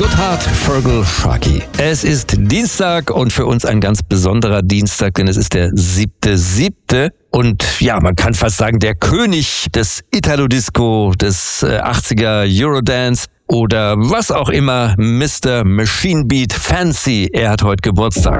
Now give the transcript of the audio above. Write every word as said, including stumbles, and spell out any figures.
Lothar Fergal Sharkey. Es ist Dienstag und für uns ein ganz besonderer Dienstag, denn es ist der siebte siebte Und ja, man kann fast sagen, der König des Italo-Disco, des äh, achtziger Eurodance oder was auch immer, Mister Machine Beat Fancy. Er hat heute Geburtstag.